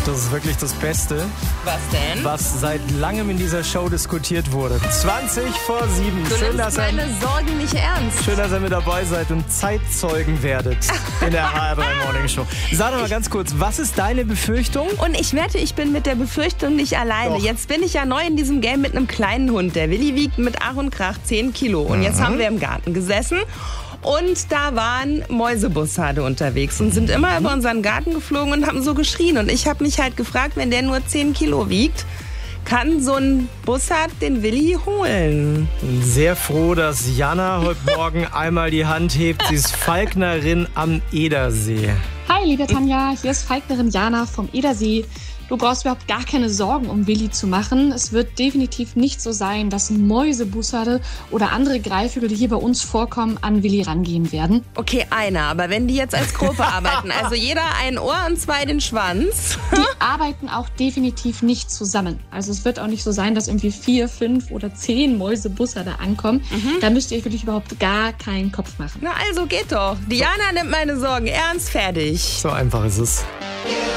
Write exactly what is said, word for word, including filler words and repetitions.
das ist wirklich das Beste, Was denn? was seit langem in dieser Show diskutiert wurde. zwanzig vor sieben. Du Schön, nimmst dass ihr, meine Sorgen nicht ernst. schön, dass ihr mit dabei seid und Zeitzeugen werdet in der H R drei Morning Show. Sag doch mal ganz kurz, was ist deine Befürchtung? Und ich wette, ich bin mit der Befürchtung nicht alleine. Doch. Jetzt bin ich ja neu in diesem Game mit einem kleinen Hund. Der Willi wiegt mit Ach und Krach zehn Kilo. Und jetzt haben wir im Garten gesessen. Und da waren Mäusebussarde unterwegs und sind immer über unseren Garten geflogen und haben so geschrien. Und ich habe mich halt gefragt, wenn der nur zehn Kilo wiegt, kann so ein Bussard den Willi holen? Sehr froh, dass Jana heute Morgen einmal die Hand hebt. Sie ist Falknerin am Edersee. Hi, liebe Tanja, hier ist Falknerin Jana vom Edersee. Du brauchst überhaupt gar keine Sorgen, um Willi zu machen. Es wird definitiv nicht so sein, dass Mäusebussarde oder andere Greifvögel, die hier bei uns vorkommen, an Willi rangehen werden. Okay, einer, aber wenn die jetzt als Gruppe arbeiten, also jeder ein Ohr und zwei den Schwanz. Die arbeiten auch definitiv nicht zusammen. Also es wird auch nicht so sein, dass irgendwie vier, fünf oder zehn Mäusebussarde ankommen. Mhm. Da müsst ihr euch wirklich überhaupt gar keinen Kopf machen. Na also geht doch. Diana nimmt meine Sorgen ernst, fertig. So einfach ist es.